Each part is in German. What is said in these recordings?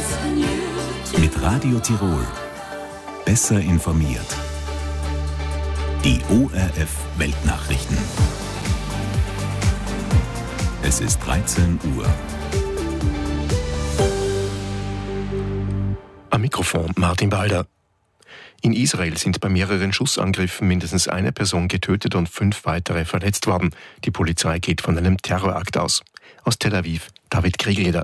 Mit Radio Tirol. Besser informiert. Die ORF Weltnachrichten. Es ist 13 Uhr. Am Mikrofon Martin Balder. In Israel sind bei mehreren Schussangriffen mindestens eine Person getötet und 5 weitere verletzt worden. Die Polizei geht von einem Terrorakt aus. Aus Tel Aviv, David Kriegleder.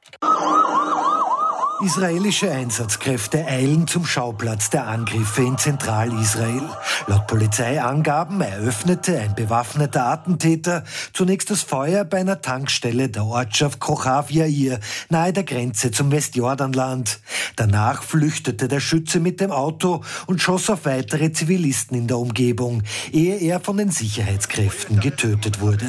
Israelische Einsatzkräfte eilen zum Schauplatz der Angriffe in Zentralisrael. Laut Polizeiangaben eröffnete ein bewaffneter Attentäter zunächst das Feuer bei einer Tankstelle der Ortschaft Kochav Yair nahe der Grenze zum Westjordanland. Danach flüchtete der Schütze mit dem Auto und schoss auf weitere Zivilisten in der Umgebung, ehe er von den Sicherheitskräften getötet wurde.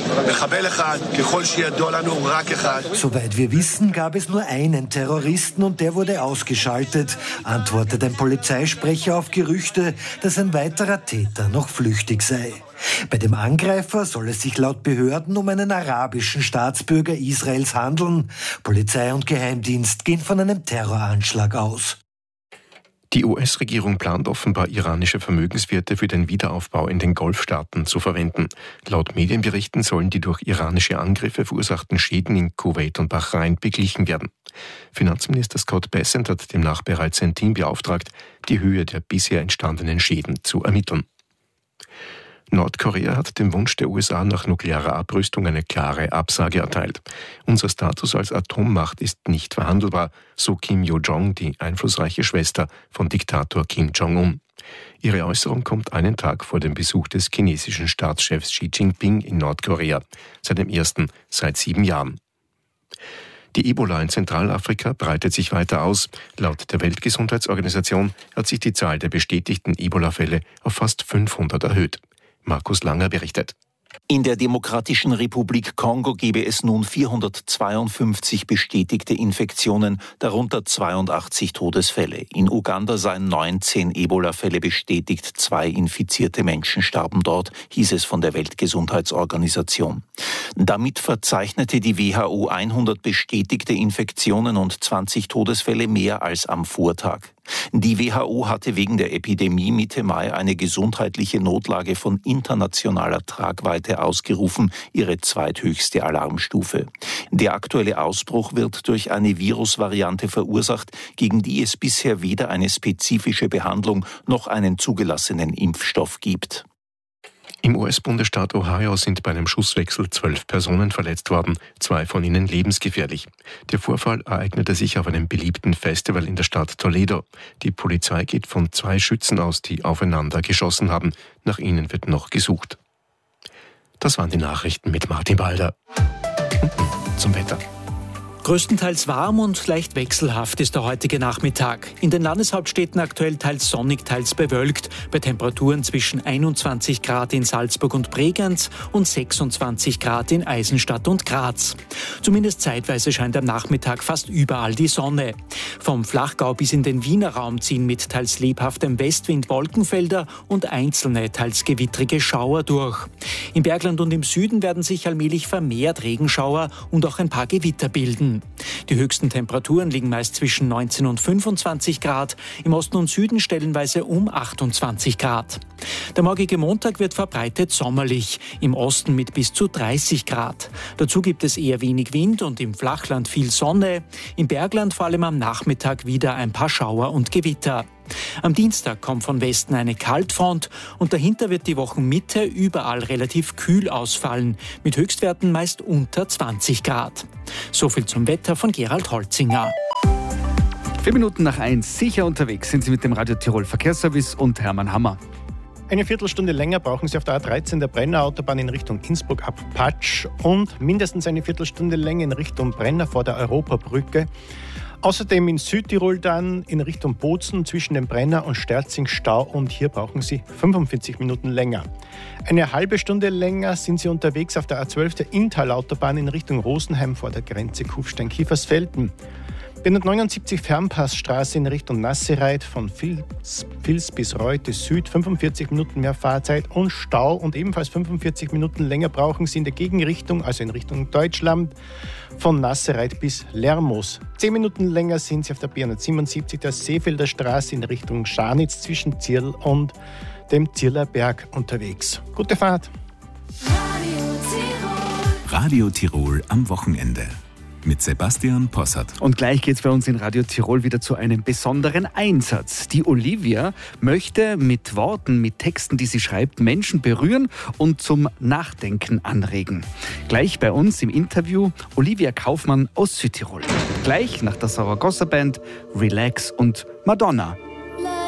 Soweit wir wissen, gab es nur einen Terroristen und der wurde ausgeschaltet, antwortet ein Polizeisprecher auf Gerüchte, dass ein weiterer Täter noch flüchtig sei. Bei dem Angreifer soll es sich laut Behörden um einen arabischen Staatsbürger Israels handeln. Polizei und Geheimdienst gehen von einem Terroranschlag aus. Die US-Regierung plant offenbar, iranische Vermögenswerte für den Wiederaufbau in den Golfstaaten zu verwenden. Laut Medienberichten sollen die durch iranische Angriffe verursachten Schäden in Kuwait und Bahrain beglichen werden. Finanzminister Scott Bessent hat demnach bereits ein Team beauftragt, die Höhe der bisher entstandenen Schäden zu ermitteln. Nordkorea hat dem Wunsch der USA nach nuklearer Abrüstung eine klare Absage erteilt. Unser Status als Atommacht ist nicht verhandelbar, so Kim Yo-jong, die einflussreiche Schwester von Diktator Kim Jong-un. Ihre Äußerung kommt einen Tag vor dem Besuch des chinesischen Staatschefs Xi Jinping in Nordkorea, seinem ersten seit 7 Jahren. Die Ebola in Zentralafrika breitet sich weiter aus. Laut der Weltgesundheitsorganisation hat sich die Zahl der bestätigten Ebola-Fälle auf fast 500 erhöht. Markus Langer berichtet. In der Demokratischen Republik Kongo gebe es nun 452 bestätigte Infektionen, darunter 82 Todesfälle. In Uganda seien 19 Ebola-Fälle bestätigt, 2 infizierte Menschen starben dort, hieß es von der Weltgesundheitsorganisation. Damit verzeichnete die WHO 100 bestätigte Infektionen und 20 Todesfälle mehr als am Vortag. Die WHO hatte wegen der Epidemie Mitte Mai eine gesundheitliche Notlage von internationaler Tragweite ausgerufen, ihre zweithöchste Alarmstufe. Der aktuelle Ausbruch wird durch eine Virusvariante verursacht, gegen die es bisher weder eine spezifische Behandlung noch einen zugelassenen Impfstoff gibt. Im US-Bundesstaat Ohio sind bei einem Schusswechsel 12 Personen verletzt worden, 2 von ihnen lebensgefährlich. Der Vorfall ereignete sich auf einem beliebten Festival in der Stadt Toledo. Die Polizei geht von 2 Schützen aus, die aufeinander geschossen haben. Nach ihnen wird noch gesucht. Das waren die Nachrichten mit Martin Balder. Zum Wetter. Größtenteils warm und leicht wechselhaft ist der heutige Nachmittag. In den Landeshauptstädten aktuell teils sonnig, teils bewölkt, bei Temperaturen zwischen 21 Grad in Salzburg und Bregenz und 26 Grad in Eisenstadt und Graz. Zumindest zeitweise scheint am Nachmittag fast überall die Sonne. Vom Flachgau bis in den Wiener Raum ziehen mit teils lebhaftem Westwind Wolkenfelder und einzelne, teils gewittrige Schauer durch. Im Bergland und im Süden werden sich allmählich vermehrt Regenschauer und auch ein paar Gewitter bilden. Die höchsten Temperaturen liegen meist zwischen 19 und 25 Grad, im Osten und Süden stellenweise um 28 Grad. Der morgige Montag wird verbreitet sommerlich, im Osten mit bis zu 30 Grad. Dazu gibt es eher wenig Wind und im Flachland viel Sonne, im Bergland vor allem am Nachmittag wieder ein paar Schauer und Gewitter. Am Dienstag kommt von Westen eine Kaltfront und dahinter wird die Wochenmitte überall relativ kühl ausfallen, mit Höchstwerten meist unter 20 Grad. So viel zum Wetter von Gerald Holzinger. 4 Minuten nach 1, sicher unterwegs sind Sie mit dem Radio Tirol Verkehrsservice und Hermann Hammer. Eine Viertelstunde länger brauchen Sie auf der A13 der Brenner Autobahn in Richtung Innsbruck ab Patsch und mindestens eine Viertelstunde länger in Richtung Brenner vor der Europabrücke. Außerdem in Südtirol dann in Richtung Bozen zwischen dem Brenner und Sterzing Stau und hier brauchen Sie 45 Minuten länger. Eine halbe Stunde länger sind Sie unterwegs auf der A12 der Inntal Autobahn in Richtung Rosenheim vor der Grenze Kufstein-Kiefersfelden. B179 Fernpassstraße in Richtung Nassereit von Vils bis Reute Süd, 45 Minuten mehr Fahrzeit und Stau und ebenfalls 45 Minuten länger brauchen Sie in der Gegenrichtung, also in Richtung Deutschland, von Nassereit bis Lermoos. 10 Minuten länger sind Sie auf der B177 der Seefelder Straße in Richtung Scharnitz zwischen Zirl und dem Zirler Berg unterwegs. Gute Fahrt! Radio Tirol am Wochenende. Mit Sebastian Possart. Und gleich geht's bei uns in Radio Tirol wieder zu einem besonderen Einsatz. Die Olivia möchte mit Worten, mit Texten, die sie schreibt, Menschen berühren und zum Nachdenken anregen. Gleich bei uns im Interview Olivia Kaufmann aus Südtirol. Gleich nach der Saragossa Band, Relax und Madonna.